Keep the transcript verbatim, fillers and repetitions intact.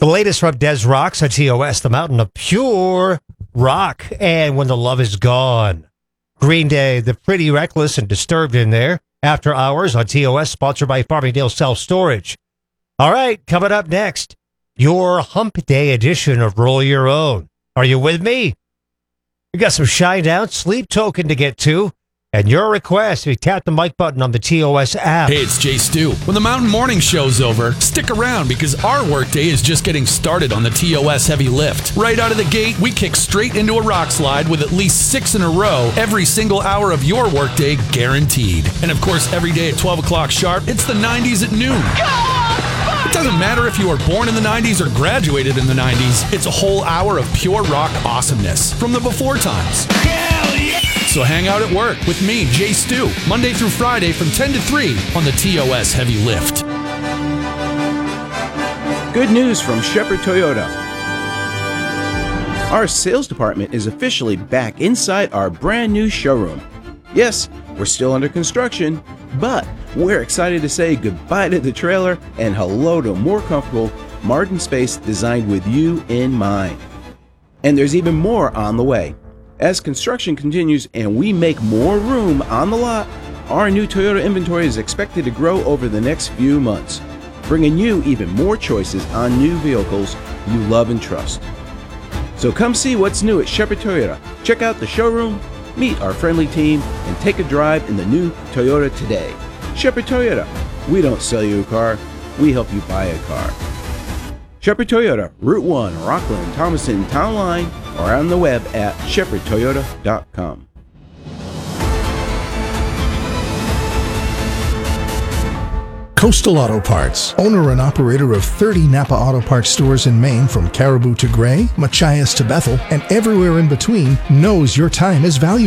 The latest from Des Rocks on T O S, the mountain of pure rock. And When the Love Is Gone. Green Day, the Pretty Reckless and Disturbed in there. After Hours on T O S, sponsored by Farmingdale Self Storage. All right, coming up next, your Hump Day edition of Roll Your Own. Are you with me? We got some Shinedown Sleep Token to get to. And your request, if you tap the mic button on the T O S app. Hey, it's Jay Stu. When the Mountain Morning Show's over, stick around because our workday is just getting started on the T O S Heavy Lift. Right out of the gate, we kick straight into a rock slide with at least six in a row, every single hour of your workday guaranteed. And of course, every day at twelve o'clock sharp, it's the nineties at noon. It doesn't matter if you were born in the nineties or graduated in the nineties, it's a whole hour of pure rock awesomeness from the before times. Hell yeah! So hang out at work with me, Jay Stu, Monday through Friday from ten to three on the T O S Heavy Lift. Good news from Shepherd Toyota. Our sales department is officially back inside our brand new showroom. Yes, we're still under construction, but we're excited to say goodbye to the trailer and hello to a more comfortable, modern space designed with you in mind. And there's even more on the way. As construction continues and we make more room on the lot, our new Toyota inventory is expected to grow over the next few months, bringing you even more choices on new vehicles you love and trust. So come see what's new at Shepherd Toyota. Check out the showroom, meet our friendly team, and take a drive in the new Toyota today. Shepherd Toyota. We don't sell you a car, we help you buy a car. Shepherd Toyota, Route one, Rockland, Thomaston, Town Line, or on the web at shepherd toyota dot com. Coastal Auto Parts, owner and operator of thirty Napa Auto Parts stores in Maine, from Caribou to Gray, Machias to Bethel, and everywhere in between, knows your time is valuable.